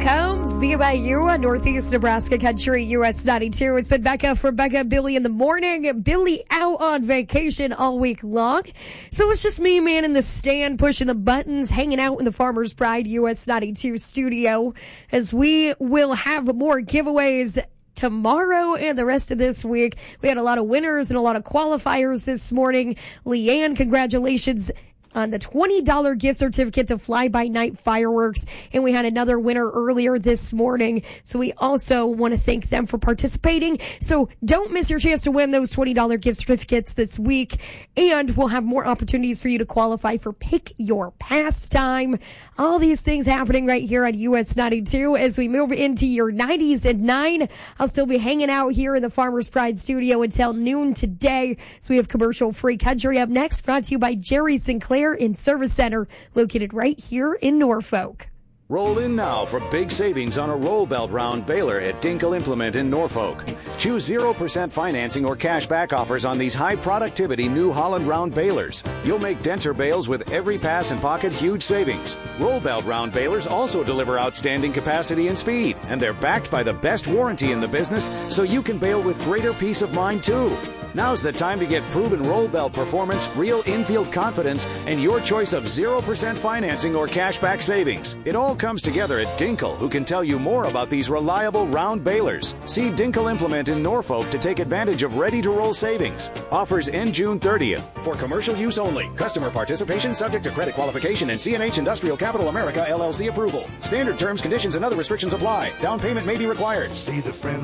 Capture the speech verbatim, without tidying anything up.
Combs, B Y U on Northeast Nebraska Country, U S ninety-two. It's been Becca for Becca and Billy in the morning. Billy out on vacation all week long. So it's just me, man, in the stand, pushing the buttons, hanging out in the Farmers Pride U S ninety-two studio, as we will have more giveaways tomorrow and the rest of this week. We had a lot of winners and a lot of qualifiers this morning. Leanne, congratulations on the twenty dollars gift certificate to Fly By Night Fireworks. And we had another winner earlier this morning. So we also want to thank them for participating. So don't miss your chance to win those twenty dollars gift certificates this week. And we'll have more opportunities for you to qualify for Pick Your Pastime. All these things happening right here on U S ninety-two. As we move into your nineties at nine, I'll still be hanging out here in the Farmers Pride studio until noon today. So we have commercial free country up next, brought to you by Jerry Sinclair in Service Center, located right here in Norfolk. Roll in now for big savings on a roll belt round baler at Dinkle Implement in Norfolk. Choose zero percent financing or cash back offers on these high productivity New Holland round balers. You'll make denser bales with every pass and pocket huge savings. Roll belt round balers also deliver outstanding capacity and speed, and they're backed by the best warranty in the business, so you can bale with greater peace of mind too. Now's the time to get proven roll belt performance, real infield confidence, and your choice of zero percent financing or cashback savings. It all comes together at Dinkle, who can tell you more about these reliable round balers. See Dinkle Implement in Norfolk to take advantage of ready-to-roll savings. Offers end June thirtieth. For commercial use only. Customer participation subject to credit qualification and C and H Industrial Capital America L L C approval. Standard terms, conditions, and other restrictions apply. Down payment may be required. See the friend